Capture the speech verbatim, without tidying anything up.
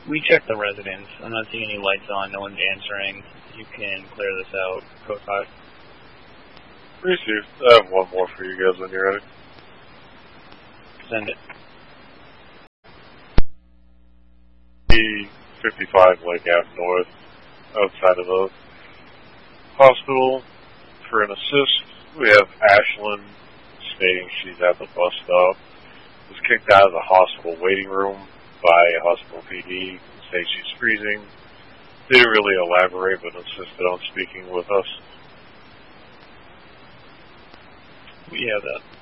We checked the residence. I'm not seeing any lights on. No one's answering. You can clear this out. Code five. Received. I have one more for you guys when you're ready. Send it. E fifty-five Lake Ave North, outside of the hospital. For an assist, we have Ashlyn stating she's at the bus stop. Was kicked out of the hospital waiting room by hospital P D. States she's freezing. Didn't really elaborate, but insisted on speaking with us. We have that.